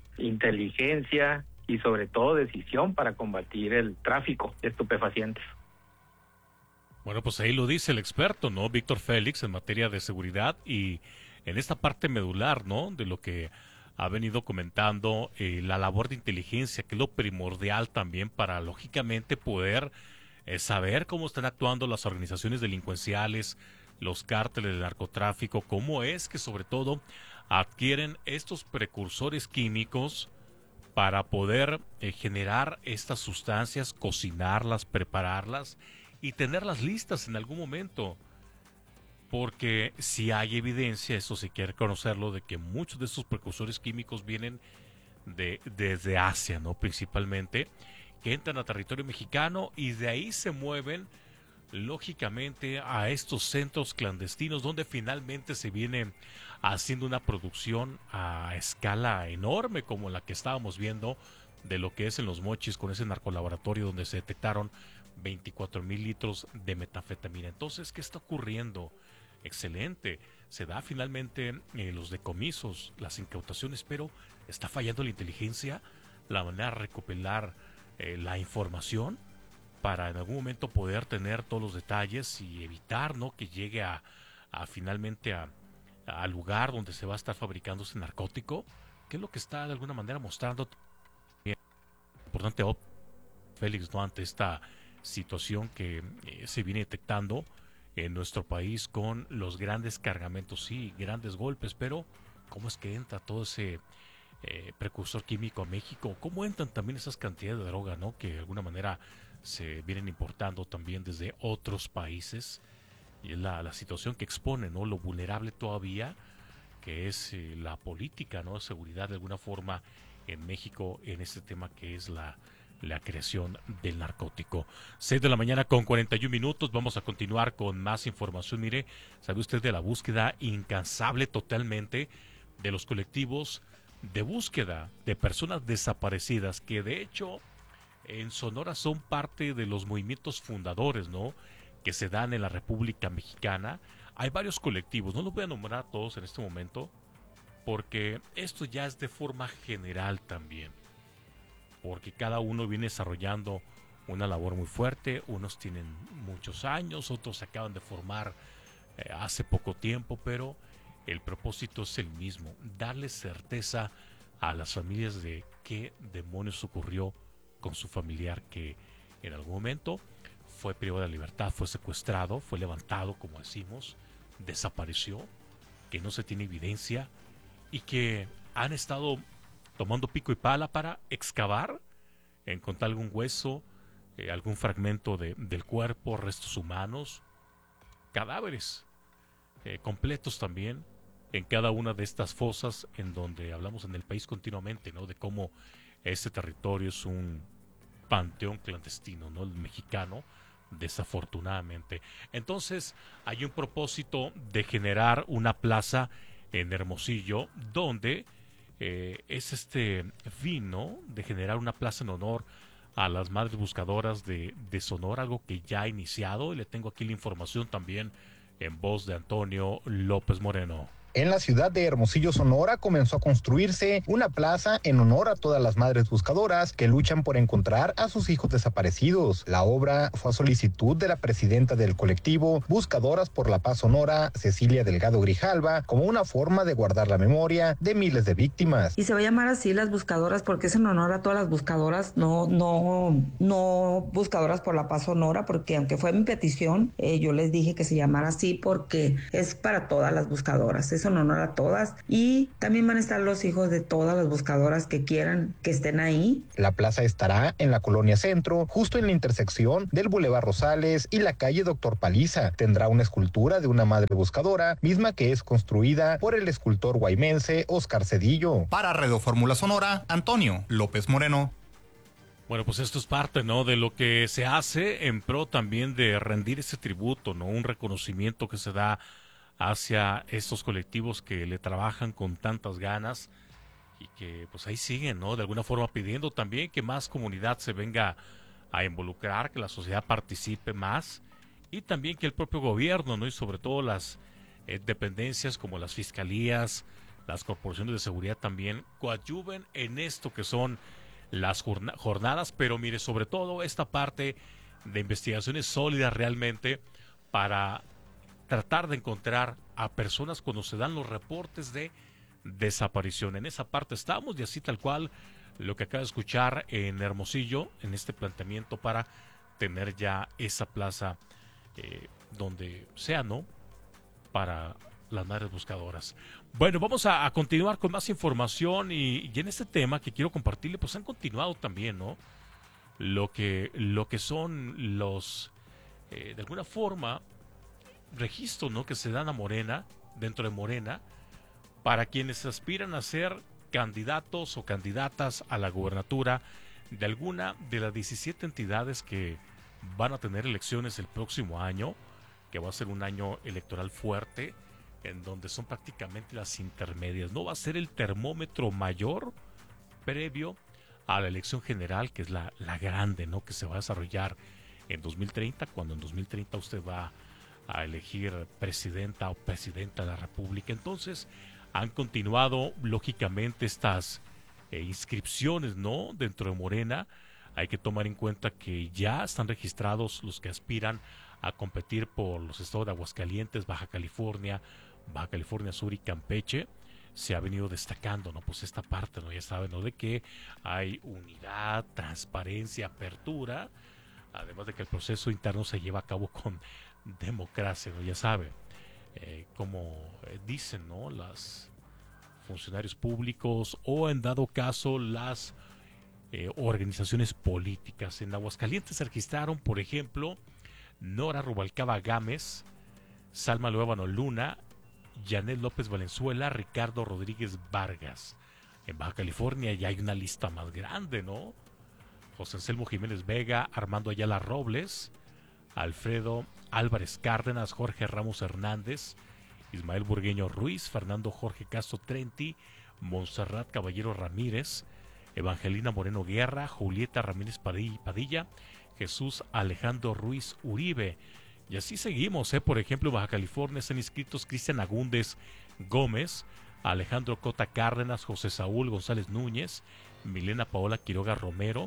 inteligencia y sobre todo decisión para combatir el tráfico de estupefacientes. Bueno, pues ahí lo dice el experto, ¿no? Víctor Félix en materia de seguridad y en esta parte medular, ¿no? De lo que ha venido comentando, eh, la labor de inteligencia, que es lo primordial también para lógicamente poder es saber cómo están actuando las organizaciones delincuenciales, los cárteles de narcotráfico, cómo es que sobre todo adquieren estos precursores químicos para poder eh, generar estas sustancias, cocinarlas, prepararlas y tenerlas listas en algún momento. Porque si hay evidencia, eso sí quiere conocerlo, de que muchos de estos precursores químicos vienen de, desde Asia, ¿no? Principalmente, que entran a territorio mexicano y de ahí se mueven, lógicamente, a estos centros clandestinos donde finalmente se viene haciendo una producción a escala enorme, como la que estábamos viendo de lo que es en Los Mochis con ese narcolaboratorio donde se detectaron veinticuatro mil litros de metanfetamina. Entonces, ¿qué está ocurriendo? Excelente, se da finalmente eh, los decomisos, las incautaciones, pero está fallando la inteligencia, la manera de recopilar eh, la información para en algún momento poder tener todos los detalles y evitar, ¿no?, que llegue a, a finalmente a al lugar donde se va a estar fabricando ese narcótico, que es lo que está de alguna manera mostrando importante Félix, ¿no?, ante esta situación que eh, se viene detectando en nuestro país con los grandes cargamentos, sí, grandes golpes, pero ¿cómo es que entra todo ese eh, precursor químico a México? ¿Cómo entran también esas cantidades de droga, ¿no?, que de alguna manera se vienen importando también desde otros países? Y es la, la situación que expone, ¿no?, lo vulnerable todavía que es eh, la política, ¿no?, de seguridad de alguna forma en México en este tema que es la la creación del narcótico. seis de la mañana con cuarenta y un minutos. Vamos a continuar con más información. Mire, ¿sabe usted de la búsqueda incansable totalmente de los colectivos de búsqueda de personas desaparecidas, que de hecho en Sonora son parte de los movimientos fundadores, ¿no?, que se dan en la República Mexicana? Hay varios colectivos, no los voy a nombrar todos en este momento, porque esto ya es de forma general también, porque cada uno viene desarrollando una labor muy fuerte. Unos tienen muchos años, otros se acaban de formar eh, hace poco tiempo, pero el propósito es el mismo: darle certeza a las familias de qué demonios ocurrió con su familiar que en algún momento fue privado de la libertad, fue secuestrado, fue levantado, como decimos, desapareció, que no se tiene evidencia y que han estado tomando pico y pala para excavar, encontrar algún hueso, eh, algún fragmento de, del cuerpo, restos humanos, cadáveres eh, completos también, en cada una de estas fosas en donde hablamos en el país continuamente, ¿no?, de cómo este territorio es un panteón clandestino, ¿no?, el mexicano, desafortunadamente. Entonces hay un propósito de generar una plaza en Hermosillo donde Eh, es este fin, ¿no?, de generar una plaza en honor a las madres buscadoras de, de Sonora, algo que ya ha iniciado, y le tengo aquí la información también en voz de Antonio López Moreno. En la ciudad de Hermosillo, Sonora, comenzó a construirse una plaza en honor a todas las madres buscadoras que luchan por encontrar a sus hijos desaparecidos. La obra fue a solicitud de la presidenta del colectivo Buscadoras por la Paz Sonora, Cecilia Delgado Grijalva, como una forma de guardar la memoria de miles de víctimas. Y se va a llamar así las buscadoras porque es en honor a todas las buscadoras, no, no, no buscadoras por la Paz Sonora, porque aunque fue mi petición, eh, yo les dije que se llamara así porque es para todas las buscadoras. Es en honor a todas, y también van a estar los hijos de todas las buscadoras que quieran que estén ahí. La plaza estará en la Colonia Centro, justo en la intersección del Boulevard Rosales y la calle Doctor Paliza. Tendrá una escultura de una madre buscadora, misma que es construida por el escultor guaymense Oscar Cedillo. Para Radio Fórmula Sonora, Antonio López Moreno. Bueno, pues esto es parte, ¿no?, de lo que se hace en pro también de rendir ese tributo, ¿no?, un reconocimiento que se da hacia estos colectivos que le trabajan con tantas ganas y que pues ahí siguen, ¿no?, de alguna forma pidiendo también que más comunidad se venga a involucrar, que la sociedad participe más, y también que el propio gobierno, ¿no?, y sobre todo las eh, dependencias como las fiscalías, las corporaciones de seguridad también coadyuven en esto que son las jornadas, pero mire, sobre todo esta parte de investigaciones sólidas realmente para tratar de encontrar a personas cuando se dan los reportes de desaparición. En esa parte estamos, y así tal cual lo que acaba de escuchar en Hermosillo, en este planteamiento para tener ya esa plaza eh, donde sea, ¿no?, para las madres buscadoras. Bueno, vamos a, a continuar con más información y, y en este tema que quiero compartirle, pues han continuado también, ¿no? Lo que, lo que son los, eh, de alguna forma, registros, ¿no? Que se dan a Morena, dentro de Morena, para quienes aspiran a ser candidatos o candidatas a la gobernatura de alguna de las diecisiete entidades que van a tener elecciones el próximo año, que va a ser un año electoral fuerte, en donde son prácticamente las intermedias. No va a ser el termómetro mayor previo a la elección general, que es la, la grande, ¿no? Que se va a desarrollar en dos mil treinta, cuando en dos mil treinta usted va a elegir presidenta o presidenta de la República. Entonces, han continuado, lógicamente, estas eh, inscripciones, ¿no? Dentro de Morena. Hay que tomar en cuenta que ya están registrados los que aspiran a competir por los estados de Aguascalientes, Baja California, Baja California Sur y Campeche. Se ha venido destacando, ¿no? Pues esta parte, ¿no? Ya saben, ¿no? De que hay unidad, transparencia, apertura, además de que el proceso interno se lleva a cabo con democracia, ¿no? Ya saben, eh, como dicen, ¿no? Las funcionarios públicos o en dado caso las eh, organizaciones políticas. En Aguascalientes se registraron, por ejemplo, Nora Rubalcaba Gámez, Salma Luébano Luna, Janet López Valenzuela, Ricardo Rodríguez Vargas. En Baja California ya hay una lista más grande, ¿no? José Anselmo Jiménez Vega, Armando Ayala Robles, Alfredo Álvarez Cárdenas, Jorge Ramos Hernández, Ismael Burgueño Ruiz, Fernando Jorge Castro Trenti, Montserrat Caballero Ramírez, Evangelina Moreno Guerra, Julieta Ramírez Padilla, Jesús Alejandro Ruiz Uribe. Y así seguimos, ¿eh? Por ejemplo, en Baja California están inscritos Cristian Agúndez Gómez, Alejandro Cota Cárdenas, José Saúl González Núñez, Milena Paola Quiroga Romero.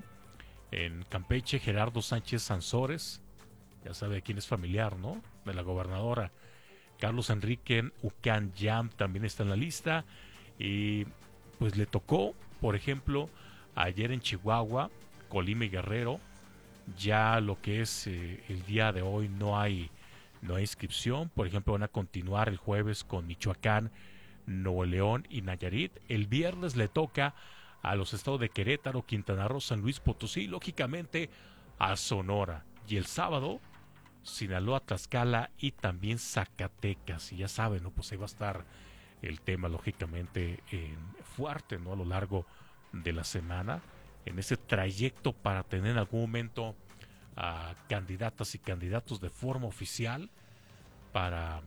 En Campeche, Gerardo Sánchez Sansores, ya sabe quién es familiar, ¿no? De la gobernadora. Carlos Enrique Ucán Yam también está en la lista. Y pues le tocó, por ejemplo, ayer en Chihuahua, Colima y Guerrero. Ya lo que es eh, el día de hoy no hay no hay inscripción. Por ejemplo, van a continuar el jueves con Michoacán, Nuevo León y Nayarit. El viernes le toca a los estados de Querétaro, Quintana Roo, San Luis Potosí, lógicamente a Sonora. Y el sábado, Sinaloa, Tlaxcala y también Zacatecas. Y ya saben, ¿no? Pues ahí va a estar el tema, lógicamente, en fuerte, ¿no? A lo largo de la semana, en ese trayecto para tener en algún momento a candidatas y candidatos de forma oficial para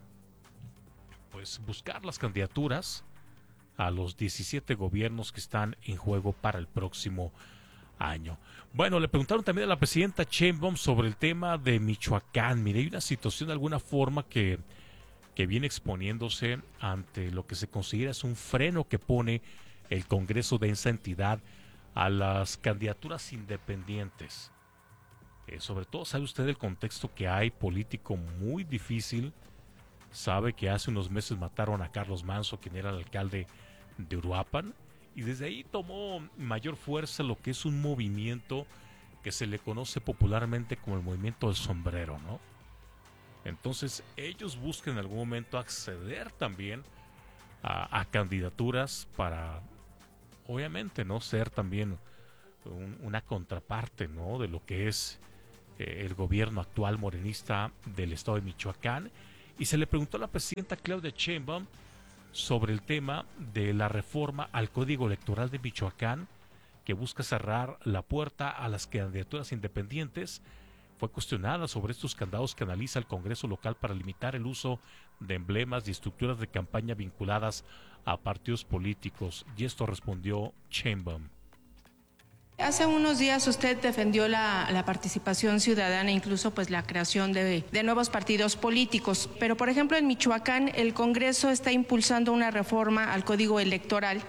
pues buscar las candidaturas a los diecisiete gobiernos que están en juego para el próximo año. Bueno, le preguntaron también a la presidenta Sheinbaum sobre el tema de Michoacán. Mire, hay una situación de alguna forma que, que viene exponiéndose ante lo que se considera es un freno que pone el Congreso de esa entidad a las candidaturas independientes. Eh, sobre todo, sabe usted el contexto que hay político muy difícil. Sabe que hace unos meses mataron a Carlos Manso, quien era el alcalde de Uruapan, y desde ahí tomó mayor fuerza lo que es un movimiento que se le conoce popularmente como el movimiento del sombrero, ¿no? Entonces ellos buscan en algún momento acceder también a, a candidaturas para, obviamente, no ser también un, una contraparte, ¿no? De lo que es eh, el gobierno actual morenista del estado de Michoacán. Y se le preguntó a la presidenta Claudia Sheinbaum sobre el tema de la reforma al Código Electoral de Michoacán, que busca cerrar la puerta a las candidaturas independientes. Fue cuestionada sobre estos candados que analiza el Congreso local para limitar el uso de emblemas y estructuras de campaña vinculadas a partidos políticos, y esto respondió Sheinbaum. Hace unos días usted defendió la, la participación ciudadana, incluso pues la creación de, de nuevos partidos políticos, pero por ejemplo en Michoacán el Congreso está impulsando una reforma al Código Electoral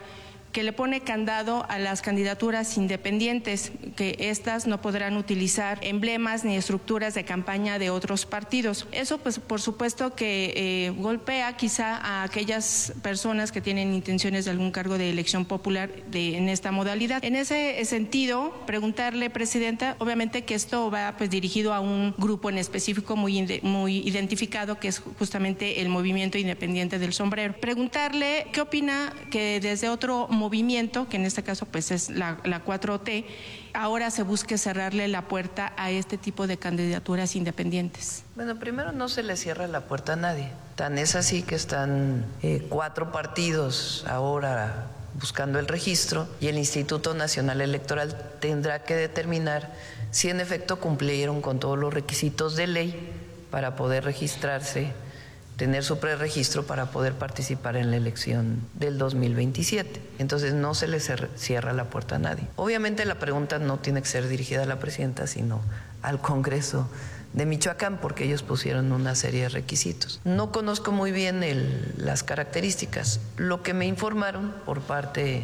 que le pone candado a las candidaturas independientes, que estas no podrán utilizar emblemas ni estructuras de campaña de otros partidos. Eso, pues, por supuesto que eh, golpea quizá a aquellas personas que tienen intenciones de algún cargo de elección popular de, en esta modalidad. En ese sentido, preguntarle, Presidenta, obviamente que esto va pues dirigido a un grupo en específico muy, muy identificado, que es justamente el Movimiento Independiente del Sombrero. Preguntarle qué opina que desde otro movimiento, que en este caso pues es la, la cuatro T, ahora se busque cerrarle la puerta a este tipo de candidaturas independientes. Bueno, primero no se le cierra la puerta a nadie. Tan es así que están eh, cuatro partidos ahora buscando el registro y el Instituto Nacional Electoral tendrá que determinar si en efecto cumplieron con todos los requisitos de ley para poder registrarse, tener su preregistro para poder participar en la elección del dos mil veintisiete. Entonces no se le cierra la puerta a nadie. Obviamente la pregunta no tiene que ser dirigida a la presidenta, sino al Congreso de Michoacán, porque ellos pusieron una serie de requisitos. No conozco muy bien el, las características. Lo que me informaron por parte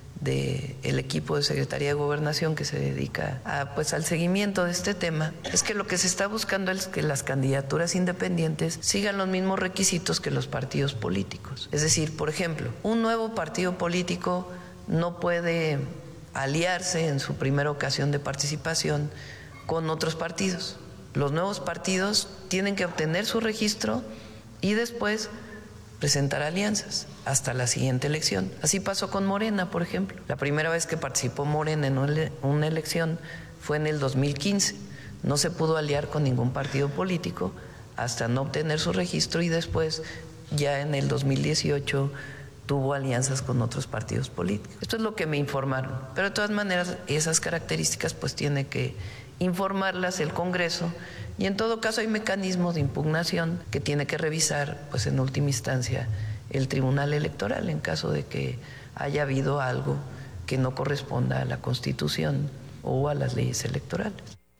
del equipo de Secretaría de Gobernación que se dedica a, pues, al seguimiento de este tema, es que lo que se está buscando es que las candidaturas independientes sigan los mismos requisitos que los partidos políticos. Es decir, por ejemplo, un nuevo partido político no puede aliarse en su primera ocasión de participación con otros partidos. Los nuevos partidos tienen que obtener su registro y después presentar alianzas hasta la siguiente elección. Así pasó con Morena, por ejemplo. La primera vez que participó Morena en una elección fue en el dos mil quince. No se pudo aliar con ningún partido político hasta no obtener su registro y después, ya en el dos mil dieciocho, tuvo alianzas con otros partidos políticos. Esto es lo que me informaron. Pero de todas maneras, esas características pues tiene que informarlas el Congreso y en todo caso hay mecanismos de impugnación que tiene que revisar pues en última instancia el Tribunal Electoral en caso de que haya habido algo que no corresponda a la Constitución o a las leyes electorales.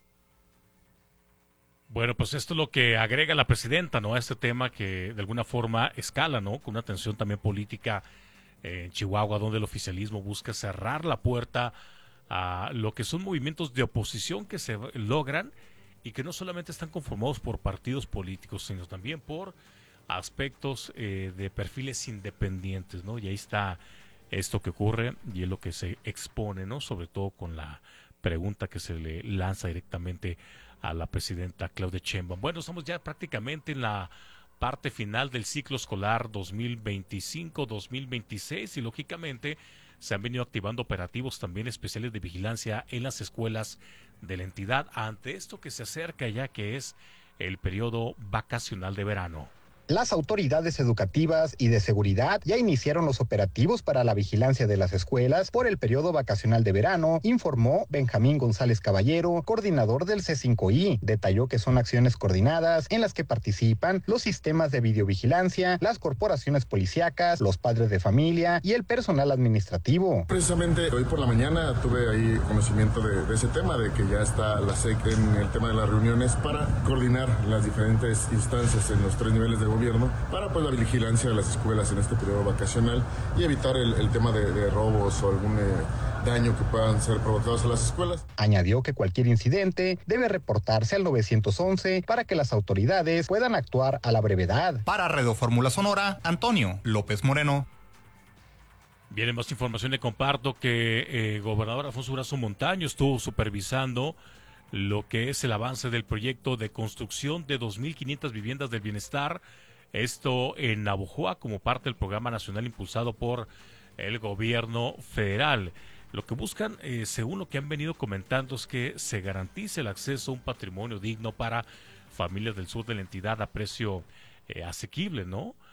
Bueno, pues esto es lo que agrega la presidenta, ¿no? A este tema que de alguna forma escala, ¿no? Con una tensión también política en Chihuahua, donde el oficialismo busca cerrar la puerta a lo que son movimientos de oposición que se logran y que no solamente están conformados por partidos políticos, sino también por aspectos eh, de perfiles independientes, ¿no? Y ahí está esto que ocurre y es lo que se expone, ¿no? Sobre todo con la pregunta que se le lanza directamente a la presidenta Claudia Sheinbaum. Bueno, estamos ya prácticamente en la parte final del ciclo escolar dos mil veinticinco dos mil veintiséis y lógicamente se han venido activando operativos también especiales de vigilancia en las escuelas de la entidad ante esto que se acerca ya que es el periodo vacacional de verano. Las autoridades educativas y de seguridad ya iniciaron los operativos para la vigilancia de las escuelas por el periodo vacacional de verano, informó Benjamín González Caballero, coordinador del C cinco I. Detalló que son acciones coordinadas en las que participan los sistemas de videovigilancia, las corporaciones policíacas, los padres de familia y el personal administrativo. Precisamente hoy por la mañana tuve ahí conocimiento de, de ese tema, de que ya está la S E C en el tema de las reuniones para coordinar las diferentes instancias en los tres niveles de gobierno para pues la vigilancia de las escuelas en este periodo vacacional y evitar el, el tema de, de robos o algún eh, daño que puedan ser provocados a las escuelas. Añadió que cualquier incidente debe reportarse al nueve once para que las autoridades puedan actuar a la brevedad. Para Radio Fórmula Sonora, Antonio López Moreno. Bien, en más información le comparto que el eh, gobernador Alfonso Durazo Montaño estuvo supervisando lo que es el avance del proyecto de construcción de dos mil quinientas viviendas del bienestar, esto en Navojoa como parte del programa nacional impulsado por el gobierno federal. Lo que buscan, eh, según lo que han venido comentando, es que se garantice el acceso a un patrimonio digno para familias del sur de la entidad a precio eh, asequible, ¿no?